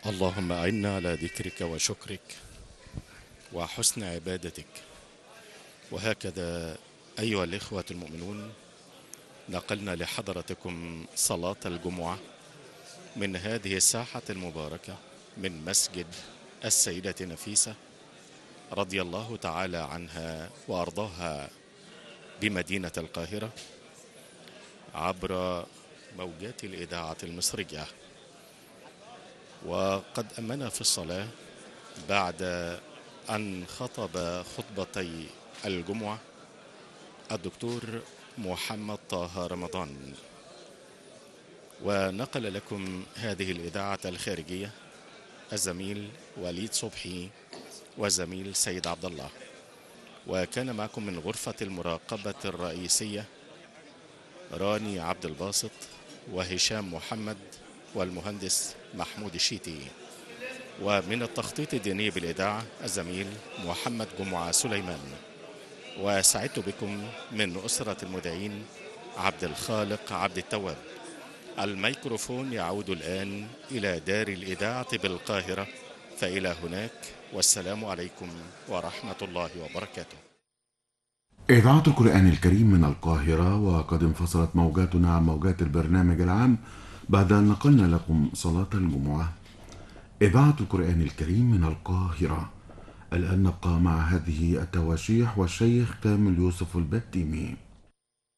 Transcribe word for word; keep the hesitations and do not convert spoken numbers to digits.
اللهم أعنا على ذكرك وشكرك وحسن عبادتك. وهكذا أيها الإخوة المؤمنون، نقلنا لحضرتكم صلاة الجمعة من هذه الساحة المباركة من مسجد السيدة نفيسة رضي الله تعالى عنها وأرضاها بمدينة القاهرة عبر موجات الإذاعة المصرية. وقد أمنا في الصلاة بعد أن خطب خطبتي الجمعة الدكتور محمد طه رمضان، ونقل لكم هذه الإذاعة الخارجية الزميل وليد صبحي والزميل سيد عبد الله، وكان معكم من غرفة المراقبة الرئيسية راني عبد الباسط وهشام محمد والمهندس محمود الشيتي، ومن التخطيط الديني بالإذاعة الزميل محمد جمعة سليمان. وسعدت بكم من أسرة المذيعين عبد الخالق عبد التواب. الميكروفون يعود الآن إلى دار الإذاعة بالقاهرة، فإلى هناك والسلام عليكم ورحمة الله وبركاته. إذاعة القرآن الكريم من القاهرة، وقد انفصلت موجاتنا عن موجات البرنامج العام بعد أن نقلنا لكم صلاة الجمعة. إذاعة القرآن الكريم من القاهرة. الآن نبقى مع هذه التواشيح والشيخ كامل يوسف البتيمي.